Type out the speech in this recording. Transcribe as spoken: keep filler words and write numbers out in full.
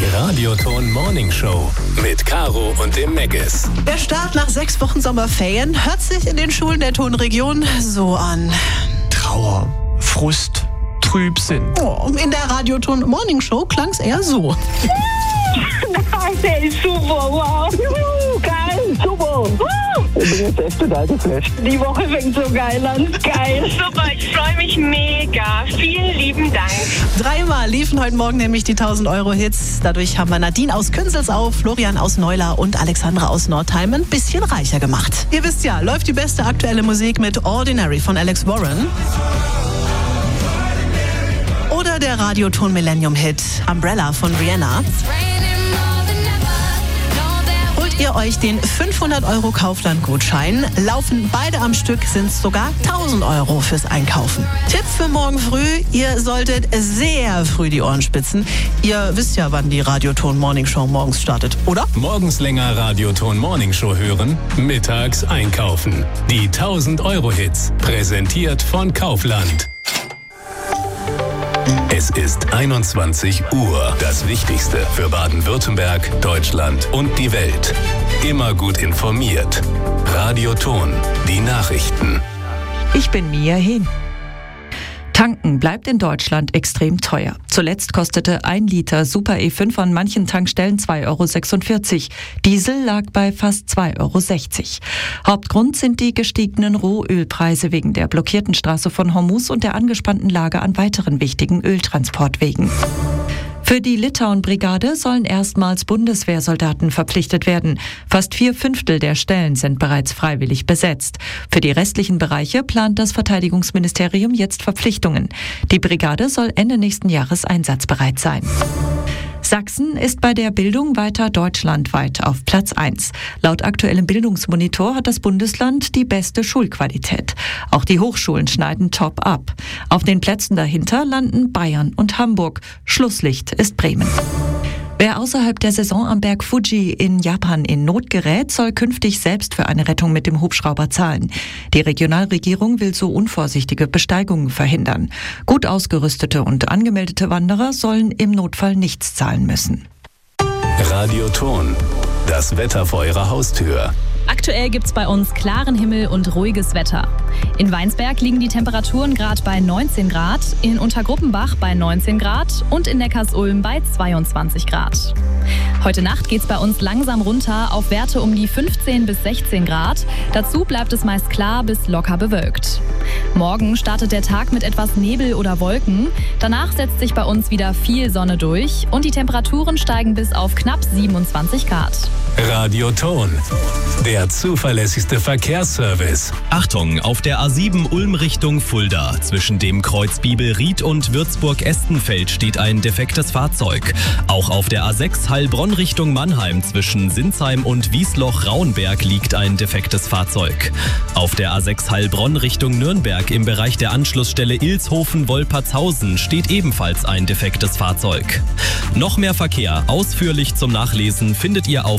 Radioton Morning Show mit Caro und dem Meggis. Der Start nach sechs Wochen Sommerferien hört sich in den Schulen der Tonregion so an. Trauer, Frust, Trübsinn. Oh, in der Radioton Morning Show klang es eher so. Nein, der ist super, wow. Juhu, geil, super. Ich bin jetzt echt total geflasht. Die Woche fängt so geil an. Geil. Super, ich freue mich mega. Vielen lieben Dank. Dreimal liefen heute Morgen nämlich die tausend Euro Hits. Dadurch haben wir Nadine aus Künzelsau, Florian aus Neular und Alexandra aus Nordheim ein bisschen reicher gemacht. Ihr wisst ja, läuft die beste aktuelle Musik mit Ordinary von Alex Warren. Oder der Radioton Millennium-Hit Umbrella von Rihanna. Holt ihr euch den fünfhundert Euro Kaufland-Gutschein, laufen beide am Stück, sind es sogar tausend Euro fürs Einkaufen. Tipp für morgen früh, ihr solltet sehr früh die Ohren spitzen. Ihr wisst ja, wann die Radioton Morning Show morgens startet, oder? Morgens länger Radioton Morning Show hören, mittags einkaufen. Die tausend Euro Hits, präsentiert von Kaufland. Es ist einundzwanzig Uhr. Das Wichtigste für Baden-Württemberg, Deutschland und die Welt. Immer gut informiert. Radioton, die Nachrichten. Ich bin Mia Hehn. Tanken bleibt in Deutschland extrem teuer. Zuletzt kostete ein Liter Super E fünf an manchen Tankstellen zwei Euro sechsundvierzig. Diesel lag bei fast zwei Euro sechzig. Hauptgrund sind die gestiegenen Rohölpreise wegen der blockierten Straße von Hormuz und der angespannten Lage an weiteren wichtigen Öltransportwegen. Für die Litauen-Brigade sollen erstmals Bundeswehrsoldaten verpflichtet werden. Fast vier Fünftel der Stellen sind bereits freiwillig besetzt. Für die restlichen Bereiche plant das Verteidigungsministerium jetzt Verpflichtungen. Die Brigade soll Ende nächsten Jahres einsatzbereit sein. Sachsen ist bei der Bildung weiter deutschlandweit auf Platz eins. Laut aktuellem Bildungsmonitor hat das Bundesland die beste Schulqualität. Auch die Hochschulen schneiden top ab. Auf den Plätzen dahinter landen Bayern und Hamburg. Schlusslicht ist Bremen. Wer außerhalb der Saison am Berg Fuji in Japan in Not gerät, soll künftig selbst für eine Rettung mit dem Hubschrauber zahlen. Die Regionalregierung will so unvorsichtige Besteigungen verhindern. Gut ausgerüstete und angemeldete Wanderer sollen im Notfall nichts zahlen müssen. Radioton, das Wetter vor Ihrer Haustür. Aktuell gibt's bei uns klaren Himmel und ruhiges Wetter. In Weinsberg liegen die Temperaturen gerade bei neunzehn Grad, in Untergruppenbach bei neunzehn Grad und in Neckarsulm bei zweiundzwanzig Grad. Heute Nacht geht's bei uns langsam runter auf Werte um die fünfzehn bis sechzehn Grad. Dazu bleibt es meist klar bis locker bewölkt. Morgen startet der Tag mit etwas Nebel oder Wolken. Danach setzt sich bei uns wieder viel Sonne durch und die Temperaturen steigen bis auf knapp siebenundzwanzig Grad. Radioton, der zuverlässigste Verkehrsservice. Achtung, auf der A sieben Ulm Richtung Fulda. Zwischen dem Kreuz Bibelried und Würzburg-Estenfeld steht ein defektes Fahrzeug. Auch auf der A sechs Heilbronn Richtung Mannheim zwischen Sinsheim und Wiesloch-Rauenberg liegt ein defektes Fahrzeug. Auf der A sechs Heilbronn Richtung Nürnberg im Bereich der Anschlussstelle Ilshofen-Wolpertshausen steht ebenfalls ein defektes Fahrzeug. Noch mehr Verkehr ausführlich zum Nachlesen findet ihr auf